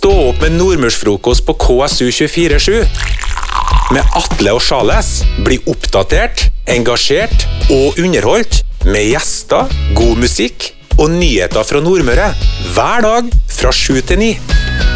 Stå opp med nordmørsfrokost på KSU 24/7. Med Atle og Charles. Bli oppdatert, engasjert og underholdt med gjester, god musikk og nyheter fra Nordmøre. Hver dag fra 7 til 9.